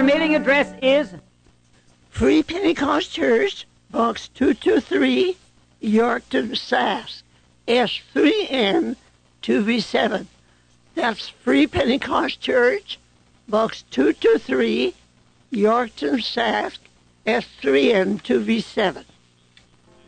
mailing address is Free Pentecost Church, Box 223, Yorkton, Sask, S3N 2V7. That's Free Pentecost Church, Box 223, Yorkton, Sask, S3N 2V7.